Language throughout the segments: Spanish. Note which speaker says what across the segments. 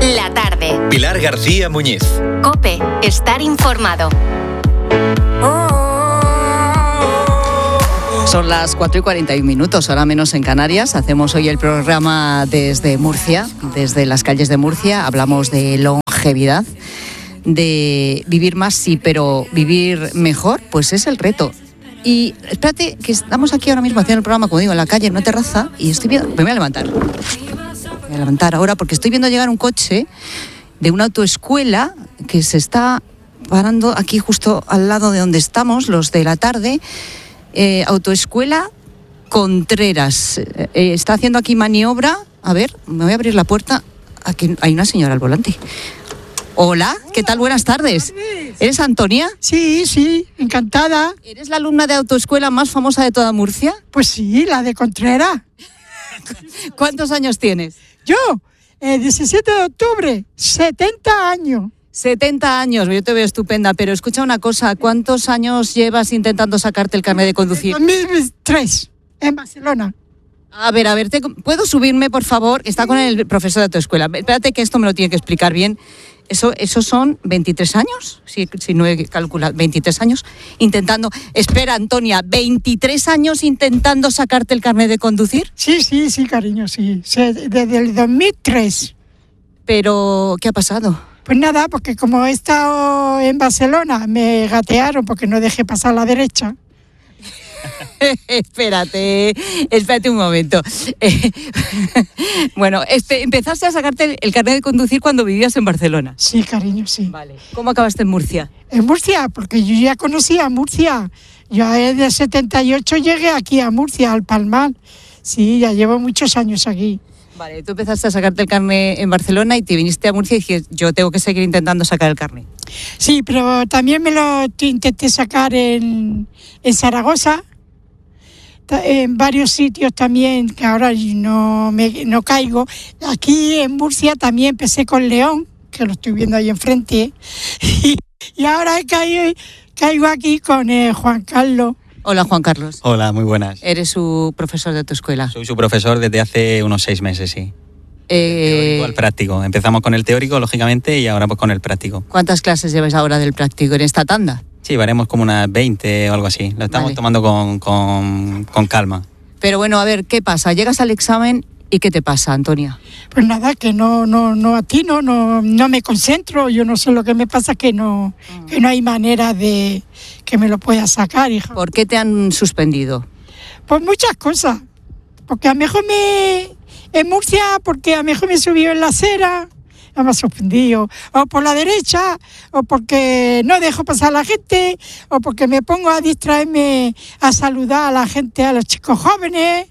Speaker 1: La tarde.
Speaker 2: Pilar García Muñiz.
Speaker 1: COPE. Estar informado.
Speaker 3: Son las 4:41, hora menos en Canarias. Hacemos hoy el programa desde Murcia, desde las calles de Murcia. Hablamos de longevidad, de vivir más, sí, pero vivir mejor, pues es el reto. Y espérate, que estamos aquí ahora mismo haciendo el programa, como digo, en la calle, en una terraza, y estoy viendo... Me voy a levantar. Me voy a levantar ahora porque estoy viendo llegar un coche de una autoescuela que se está parando aquí justo al lado de donde estamos, los de la tarde. Autoescuela Contreras. Está haciendo aquí maniobra. A ver, me voy a abrir la puerta. Aquí hay una señora al volante. Hola, ¿qué tal? Buenas tardes. ¿Eres Antonia?
Speaker 4: Sí, encantada.
Speaker 3: ¿Eres la alumna de autoescuela más famosa de toda Murcia?
Speaker 4: Pues sí, la de Contreras.
Speaker 3: ¿Cuántos años tienes?
Speaker 4: Yo, el 17 de octubre, 70 años.
Speaker 3: 70 años, yo te veo estupenda, pero escucha una cosa, ¿cuántos años llevas intentando sacarte el carnet de conducir?
Speaker 4: 2003, en Barcelona.
Speaker 3: A ver, ¿puedo subirme, por favor? Está con el profesor de autoescuela. Espérate que esto me lo tiene que explicar bien. ¿Eso son 23 años? Si no he calculado, 23 años intentando... Espera, Antonia, ¿23 años intentando sacarte el carnet de conducir?
Speaker 4: Sí, cariño, sí. Desde el 2003.
Speaker 3: Pero, ¿qué ha pasado?
Speaker 4: Pues nada, porque como he estado en Barcelona, me gatearon porque no dejé pasar a la derecha.
Speaker 3: Espérate un momento. Bueno, empezaste a sacarte el carnet de conducir cuando vivías en Barcelona.
Speaker 4: Sí, cariño, sí.
Speaker 3: Vale. ¿Cómo acabaste en Murcia?
Speaker 4: En Murcia, porque yo ya conocía Murcia. Yo desde el 78 llegué aquí a Murcia, al Palmar. Sí, ya llevo muchos años aquí.
Speaker 3: Vale, tú empezaste a sacarte el carnet en Barcelona y te viniste a Murcia y dijiste, yo tengo que seguir intentando sacar el carnet.
Speaker 4: Sí, pero también me lo intenté sacar en Zaragoza, en varios sitios también, que ahora no caigo. Aquí en Murcia también empecé con León, que lo estoy viendo ahí enfrente, y ahora caigo aquí con Juan Carlos.
Speaker 3: Hola, Juan Carlos.
Speaker 5: Hola, muy buenas.
Speaker 3: ¿Eres su profesor de tu escuela?
Speaker 5: Soy su profesor desde hace unos 6 meses, sí. Teórico al práctico. Empezamos con el teórico, lógicamente, y ahora pues con el práctico.
Speaker 3: ¿Cuántas clases lleváis ahora del práctico en esta tanda?
Speaker 5: Sí, haremos como unas 20 o algo así. Lo estamos tomando con calma.
Speaker 3: Pero bueno, a ver, ¿qué pasa? Llegas al examen y ¿qué te pasa, Antonia?
Speaker 4: Pues nada, que no atino, no me concentro. Yo no sé lo que me pasa, que no hay manera de que me lo pueda sacar, hija.
Speaker 3: ¿Por qué te han suspendido?
Speaker 4: Pues muchas cosas. Porque a lo mejor en Murcia, porque a lo mejor me subió en la acera, me ha suspendido. O por la derecha, o porque no dejo pasar a la gente, o porque me pongo a distraerme a saludar a la gente, a los chicos jóvenes.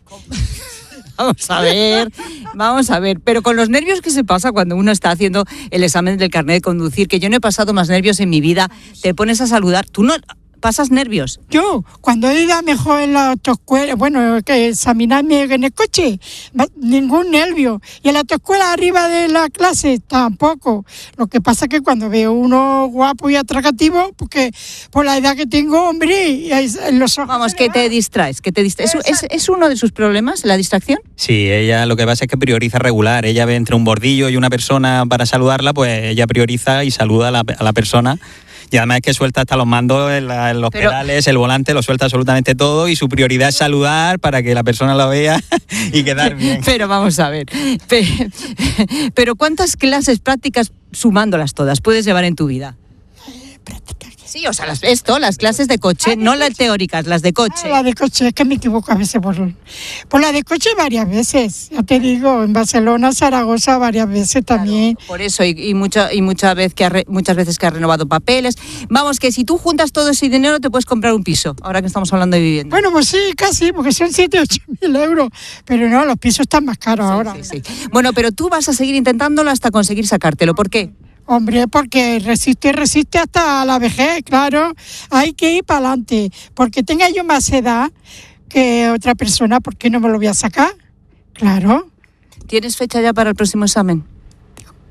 Speaker 3: Vamos a ver, pero con los nervios que se pasa cuando uno está haciendo el examen del carnet de conducir, que yo no he pasado más nervios en mi vida, te pones a saludar, ¿tú no pasas nervios?
Speaker 4: Yo, cuando he ido mejor en la autoescuela, que examinarme en el coche, ningún nervio. Y en la autoescuela arriba de la clase, tampoco. Lo que pasa es que cuando veo uno guapo y atractivo, porque por la edad que tengo, hombre, y los ojos...
Speaker 3: Vamos, que te distraes. ¿Es uno de sus problemas, la distracción?
Speaker 5: Sí, ella lo que pasa es que prioriza regular. Ella ve entre un bordillo y una persona para saludarla, pues ella prioriza y saluda a la persona. Y además es que suelta hasta los mandos, los pedales, el volante, lo suelta absolutamente todo y su prioridad es saludar para que la persona lo vea y quedar bien.
Speaker 3: Pero vamos a ver, pero ¿cuántas clases prácticas, sumándolas todas, puedes llevar en tu vida? Sí, o sea, las clases de coche, no las teóricas, las de coche.
Speaker 4: La de coche, es que me equivoco a veces por la de coche varias veces. Ya te digo, en Barcelona, Zaragoza varias veces también.
Speaker 3: Claro, por eso, y muchas veces que has renovado papeles. Vamos, que si tú juntas todo ese dinero te puedes comprar un piso, ahora que estamos hablando de vivienda.
Speaker 4: Bueno, pues sí, casi, porque son 7.000 o 8.000 euros. Pero no, los pisos están más caros ahora.
Speaker 3: Sí. Bueno, pero tú vas a seguir intentándolo hasta conseguir sacártelo. ¿Por qué?
Speaker 4: Hombre, porque resiste hasta la vejez, claro. Hay que ir para adelante. Porque tenga yo más edad que otra persona, ¿por qué no me lo voy a sacar? Claro.
Speaker 3: ¿Tienes fecha ya para el próximo examen?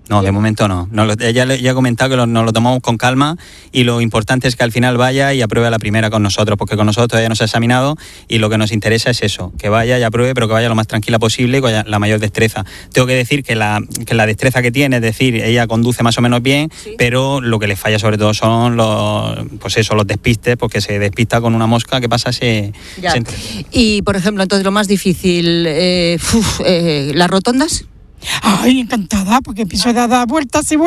Speaker 5: No, de momento no. Ella ha comentado que nos lo tomamos con calma y lo importante es que al final vaya y apruebe a la primera con nosotros, porque con nosotros ella nos ha examinado y lo que nos interesa es eso, que vaya y apruebe, pero que vaya lo más tranquila posible y con la mayor destreza. Tengo que decir que la destreza que tiene, es decir, ella conduce más o menos bien, sí, pero lo que le falla sobre todo son los despistes, porque se despista con una mosca que pasa
Speaker 3: Y, por ejemplo, entonces lo más difícil, las rotondas.
Speaker 4: Ay, encantada, porque empiezo a dar vueltas y vueltas.